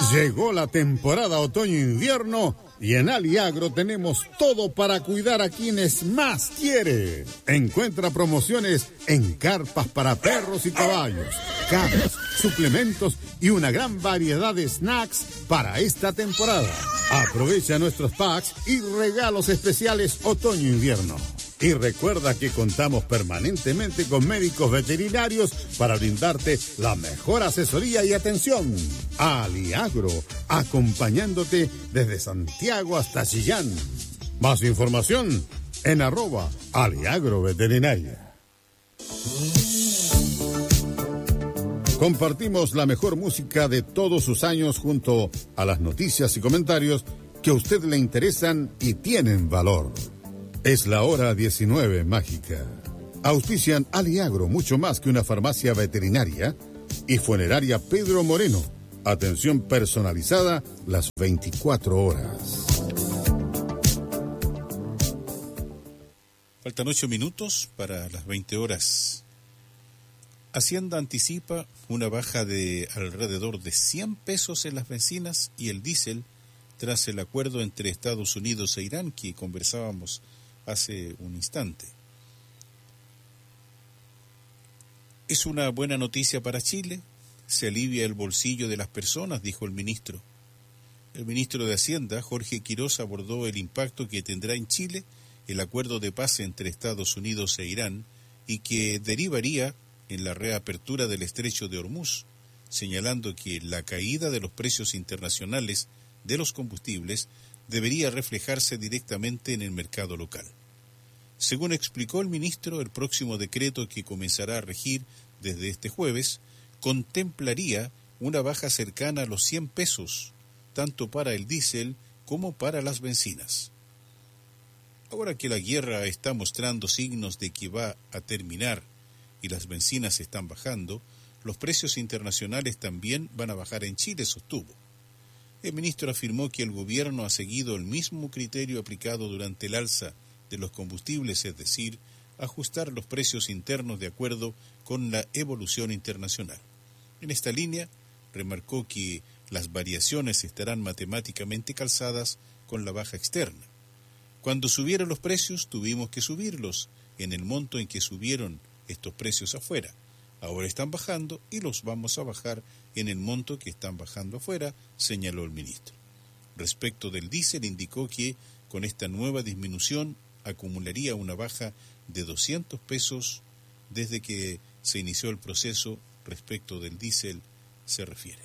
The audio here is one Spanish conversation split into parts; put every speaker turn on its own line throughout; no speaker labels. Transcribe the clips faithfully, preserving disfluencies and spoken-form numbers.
Llegó la temporada otoño-invierno y en Aliagro tenemos todo para cuidar a quienes más quiere. Encuentra promociones en carpas para perros y caballos, camas, suplementos y una gran variedad de snacks para esta temporada. Aprovecha nuestros packs y regalos especiales otoño-invierno. Y recuerda que contamos permanentemente con médicos veterinarios para brindarte la mejor asesoría y atención. Aliagro, acompañándote desde Santiago hasta Chillán. Más información en arroba Aliagro Veterinaria. Compartimos la mejor música de todos sus años junto a las noticias y comentarios que a usted le interesan y tienen valor. Es la hora diecinueve mágica. Auspician Aliagro, mucho más que una farmacia veterinaria, y Funeraria Pedro Moreno. Atención personalizada las veinticuatro horas.
Faltan ocho minutos para las veinte horas. Hacienda anticipa una baja de alrededor de cien pesos en las bencinas y el diésel tras el acuerdo entre Estados Unidos e Irán que conversábamos hace un instante. Es una buena noticia para Chile. Se alivia el bolsillo de las personas, dijo el ministro. El ministro de Hacienda, Jorge Quiroz, abordó el impacto que tendrá en Chile el acuerdo de paz entre Estados Unidos e Irán y que derivaría en la reapertura del estrecho de Hormuz, señalando que la caída de los precios internacionales de los combustibles debería reflejarse directamente en el mercado local. Según explicó el ministro, el próximo decreto que comenzará a regir desde este jueves contemplaría una baja cercana a los cien pesos, tanto para el diésel como para las bencinas. Ahora que la guerra está mostrando signos de que va a terminar y las bencinas están bajando, los precios internacionales también van a bajar en Chile, sostuvo. El ministro afirmó que el gobierno ha seguido el mismo criterio aplicado durante el alza de los combustibles, es decir, ajustar los precios internos de acuerdo con la evolución internacional. En esta línea, remarcó que las variaciones estarán matemáticamente calzadas con la baja externa. Cuando subieron los precios, tuvimos que subirlos en el monto en que subieron estos precios afuera. Ahora están bajando y los vamos a bajar en el monto que están bajando afuera, señaló el ministro. Respecto del diésel, indicó que con esta nueva disminución acumularía una baja de doscientos pesos desde que se inició el proceso. Respecto del diésel se refiere.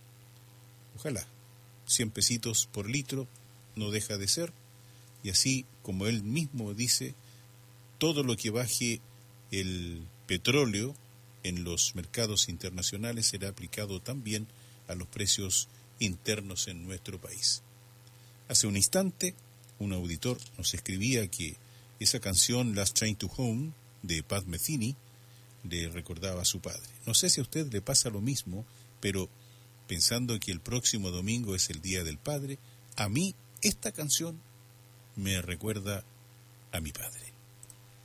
Ojalá, cien pesitos por litro no deja de ser, y así como él mismo dice, todo lo que baje el petróleo en los mercados internacionales será aplicado también a los precios internos en nuestro país. Hace un instante, un auditor nos escribía que esa canción Last Train to Home de Pat Metheny le recordaba a su padre. No sé si a usted le pasa lo mismo, pero pensando que el próximo domingo es el Día del Padre, a mí esta canción me recuerda a mi padre.